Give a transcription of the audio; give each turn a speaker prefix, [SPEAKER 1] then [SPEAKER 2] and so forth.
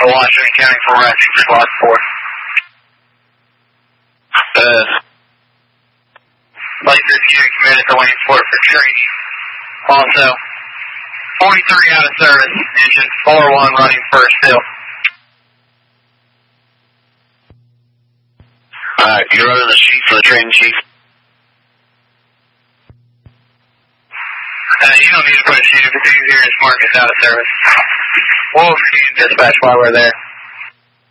[SPEAKER 1] Washington County for Rescue Squad 4. Lakers unit committed to Williamsport for training. Also, 43 out of service, engine 4-1 running first still.
[SPEAKER 2] Alright, you're running the sheet for the training chief.
[SPEAKER 1] You don't need to put a sheet. If it's easier, just mark us out of service. We'll scan dispatch while we're there.